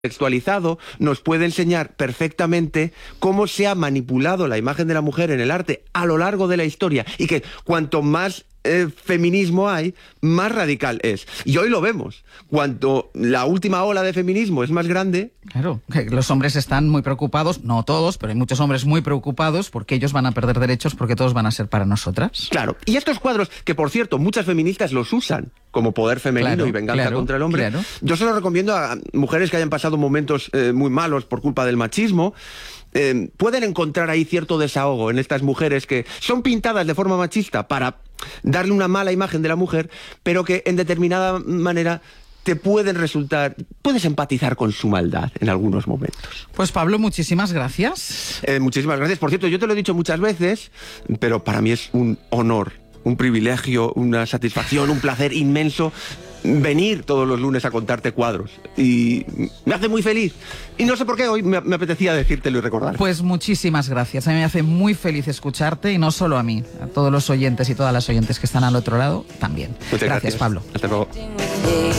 Textualizado nos puede enseñar perfectamente cómo se ha manipulado la imagen de la mujer en el arte a lo largo de la historia y que cuanto más feminismo hay, más radical es. Y hoy lo vemos. Cuanto la última ola de feminismo es más grande... Claro, que los hombres están muy preocupados, no todos, pero hay muchos hombres muy preocupados porque ellos van a perder derechos porque todos van a ser para nosotras. Claro, y estos cuadros, que por cierto, muchas feministas los usan como poder femenino y venganza contra el hombre, yo se los recomiendo a mujeres que hayan pasado momentos muy malos por culpa del machismo. Pueden encontrar ahí cierto desahogo en estas mujeres que son pintadas de forma machista para darle una mala imagen de la mujer, pero que en determinada manera te pueden resultar, puedes empatizar con su maldad en algunos momentos. Pues Pablo, muchísimas gracias. Muchísimas gracias. Por cierto, yo te lo he dicho muchas veces, pero para mí es un honor, un privilegio, una satisfacción, un placer inmenso venir todos los lunes a contarte cuadros. Y me hace muy feliz. Y no sé por qué hoy me apetecía decírtelo y recordar. Pues muchísimas gracias. A mí me hace muy feliz escucharte, y no solo a mí, a todos los oyentes y todas las oyentes que están al otro lado también. Muchas gracias, Pablo. Hasta luego.